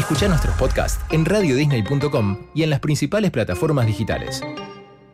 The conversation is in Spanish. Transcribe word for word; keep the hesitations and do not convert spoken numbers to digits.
Escuchá nuestros podcasts en radio disney punto com y en las principales plataformas digitales.